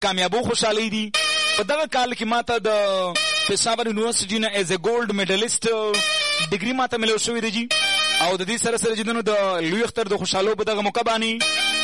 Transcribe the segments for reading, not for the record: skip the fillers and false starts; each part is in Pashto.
کامیابو خوشحالي دي. په دغه کال کې ماته د پېښور یونیورسيټي نه ایز ا ګولډ میډلیسټ ډیګري ماته ملو شوې ده جی. او د دې سره سره جدنو د لوی اختر د خوشحالو په دغه موقع باندې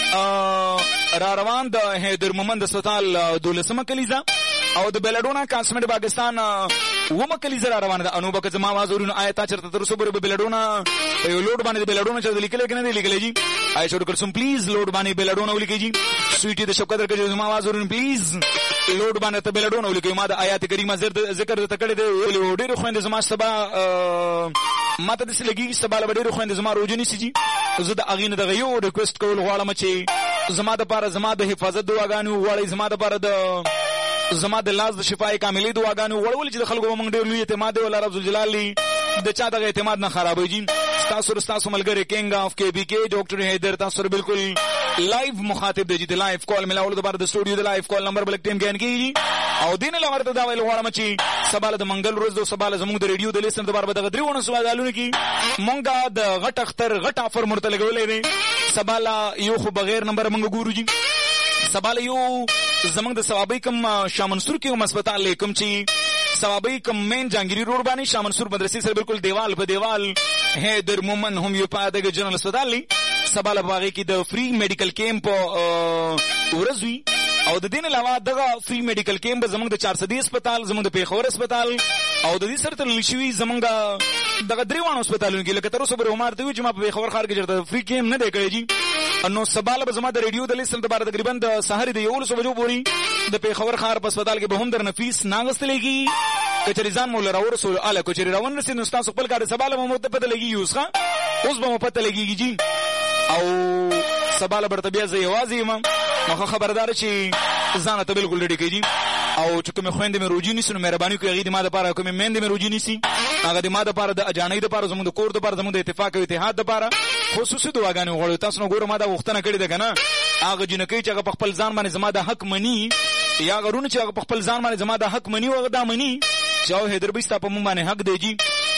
را روان د حیدر مومند هسپتال 12مه کلیزه او د بیلډونا کاسمیټ پاکستان ومه کلیزه را روانه ده. انو بک زما आवाज ورونو آیتا چرته تر اوسه پورې بیلډونا یو لوډ باندې بیلډونا چرته لیکل کې نه دی لیکل جی. آی شوډ کړسم پلیز لوډ باندې بیلډونا ولیکي جی. سویټي د شوکر کې زما आवाज ورونو پلیز لوډ باندې ته بیلډونا ولیکي. ما د آیات کریمه ذکر ته کړی دی. ډېر خويند زما سبا ماته د سلګي سبا له ډېر خويند زما روزنی سي جی. زه د اغینه دغه یو ریکوست کول غواړم چې زما د پاره زما د حفاظت دعاګانو وړي، زما د پاره د زما د لاس د شفای کاملې دعاګانو وړول چې د خلکو موږ ډېر لوی اعتماد ول رب جلال د چا دغه اعتماد نه خرابوي. تاسو ملګری کینګ اف کې بي کې ډاکټر حیدر تاسو بالکل لایو مخاطب دی. د لایو کال ملاول د بار د سټوډیو د لایو کال نمبر بل ټیم ګان کیږي او دین له ورته دا ویل غواړم چې سباله د منګل روز د سباله زموږ د ریډیو د لیسن د بار به دغه دریونه سوالونه کې مونږه د غټ اختر غټ افر مرتله غولې دي. سباله یو خو بغیر نمبر مونږ ګورو جی. سباله یو زمنګ د ثوابي کم شامنصور کې هم هسپتال لیکم چې ثوابي کم مین جانګيري روډ باندې شامنصور مدرسې سره بالکل دیوال په دیوال حیدر مومن هومیوپاثیک جنرال هسپتال لی. سباله باغې کې د فری میډیکل کیمپ ورزوي او د دین علاوه دغه فری میډیکل کیمپ زمنګ د 400 هسپتال زمنګ د پیښور هسپتال او د دې سره تل شوی زمنګ دغه دریوانو هسپتالونو کې لکه تر اوسه به عمر ته وي چې ما په پیښور ښار کې چرته فری کیمپ نه دی کړی جی. نو سباله به زما د ریډیو د لیسن د بار تقریبا د سحر د 11 بجو پورې د پیښور ښار په هسپتال کې به هم در نفیس ناغستلېږي. کچری ځان مولا راو رسول اله کچری روان رسید نو تاسو خپل کار سباله مو ته پته لګي یوس ښا اوس به مو پته لګيږي جی. او سباله برته بیا زه یوازې ما مخه خبردار چې ځان ته بالکل ډډی کیږي او چې کوم خويند مې روجي نسو مهرباني کوي غي د ما د پاره کوم مېند مې روجي نسی هغه د ما د پاره د اجانې د پاره زموږ د کور د پاره زموږ د اتفاق او اتحاد د پاره خصوصي دعاګانې غوړو. تاسو نو ګورم ما دا وختونه کړی ده کنه هغه جنکې چې هغه په خپل ځان باندې زما د حق منی یا غرونه چې هغه په خپل ځان باندې زما د حق منی او دا منی چې حیدر بيستا په مونږ باندې حق دی جی.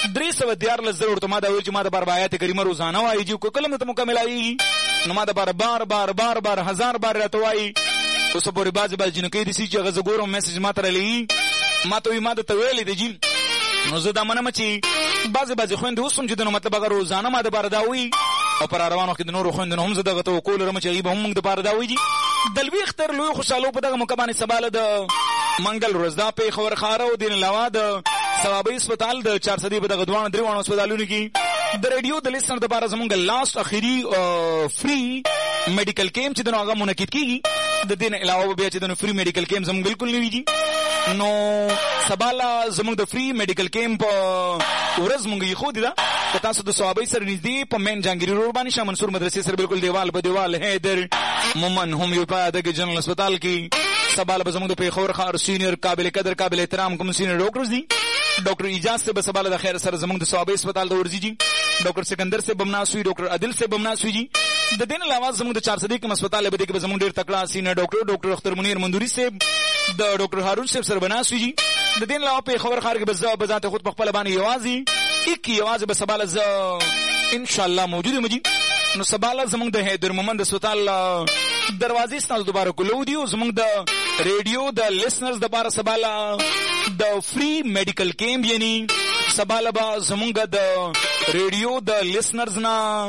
314 ورته ما دا ویل چې ما د بار آیات کریمه روزانه وایي جی. کو کلمه ته مکمل آیي نو ما د بار بار هزار بار راته وایي. اوس په ریباز باندې جنکې دي چې هغه زګورم میسج ما تر لې ما ته ما د تویل دی جی. نو زه دا منم چې بعضی خويند اوسم چې د مطلب هغه روزانه ما د بار دا وایي او پر روان وخت د نور خويند هم زه دغه توکول رم چې غیب هم د بار دا وایي جی. دلوي اختر لوی خوشاله په دغه مکمانه سباله د منګل روز دا په خبر خارو دین علاوه د ثوابي هسپتال د 400 په دغه دوه دریوانو هسپتالونو کې د ریډیو د لیسن د بار زمونږ لاست اخیری فری میډیکل کیمپ چې دغه هغه منعقد کیږي. د دین علاوه بیا چې د فری میډیکل کیمپ زمونږ بالکل نه ویږي. نو سباله زمونږ د فری میډیکل کیمپ ورځ مونږ یې خو دي دا تاسو د ثوابي سره نږدې په مین جانګيري روډ باندې شامنصور مدرسې سره بالکل دیوال په دیوال حیدر مومن هومیوپاثیک جنرال هسپتال کې سباله زموږ د پیښور ښار سینیئر قابل قدر قابل احترام کوم سینیئر ډاکټرز دي. ډاکټر اجازه سے سباله د خیر سره زموږ د ثوابي هسپتال د ورزي جی. ډاکټر سکندر سے بمناسوي ډاکټر عادل سے بمناسوي جی. د دین علاوه زموږ د 400 کې هسپتال به کې زموږ ډیر تکړه سینیئر ډاکټر اختر منیر مندوري سے د ډاکټر هارون صاحب سره بناسوي جی. د دین علاوه په خبر خار کې بذات خود په خپل باندې یوازې به سباله ز ان شاء الله موجود مجي. نو سباله زموږ د حیدر مومند هسپتال دروازې ستاسو دوباره کولو دی او زموږ د ریډیو د لیسنرز د بار سباله د فری میډیکل کیمپ یعنی سباله با زموږ د ریډیو د لیسنرز نه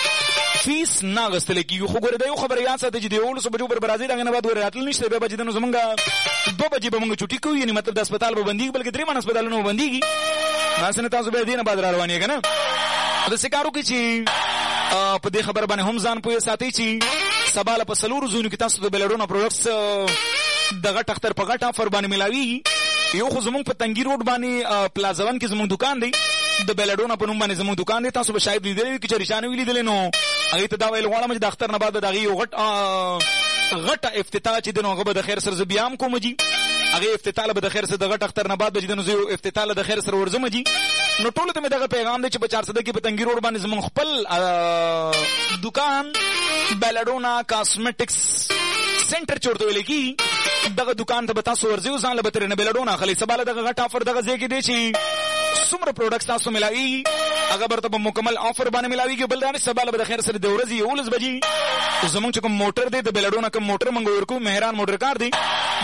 فیس ناغستل کیږي. خو ګوره دا یو خبره یاد ساتئ چې د 11 بجو پر برازیل دغه نه بعد وراتل نشته به بچی د زمونږ 2 بجې به موږ چټي کوو یعنی مطلب د هسپتال به بندي بلکې درې من هسپتالونو بنديږي. ناسنه تاسو به دینه بعد رواني کنه د سکارو کې چې په دې خبر باندې هم ځان پوهه ساتي چې سباله په سلور زونو کې تاسو د بلډونا پروډکټس دغه ټختر په غټه افر باندې ملاوي. یو خو زمونږ په تنګي روډ باندې پلازا 1 کې زمونږ دکان دی د بلډونا په نوم باندې زمونږ دکان دی. تاسو به شاید لیدل کې چې رښانه ویلې نو هغه ته دا ویل غواړم چې د اختر نه بعد دغه یو غټه افتتاح چې دنو هغه به د خیر سره بیام کوم جی. هغه افتتاح به د خیر سره دغه اختر نه بعد به دنو زو افتتاح د خیر سره ورزم جی. نو ټول ته دغه پیغام دی چې په 400 کې په تنګي روډ باندې زمونږ خپل دکان بلډونا کاسمیټکس سنټر چورته ویل کی دغه دکان ته به تاسو ورځو ځان له بتر نه بلډونا خلی سباله دغه غټ افر دغه ځای کې دی چې څومره پروډکټس تاسو ملایي هغه برته په مکمل افر باندې ملاويږي. بل دا سباله به د خیر سره د ورځي 11 بجې زمونږ کوم موټر دی د بلډونا کوم موټر منګو ورکو مهران موټر کار دی